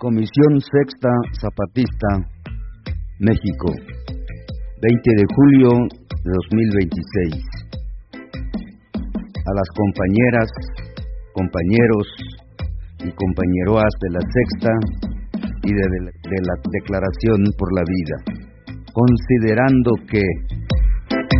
Comisión Sexta Zapatista, México, 20 de julio de 2026. A las compañeras, compañeros y compañeroas de la Sexta y de la Declaración por la Vida, considerando que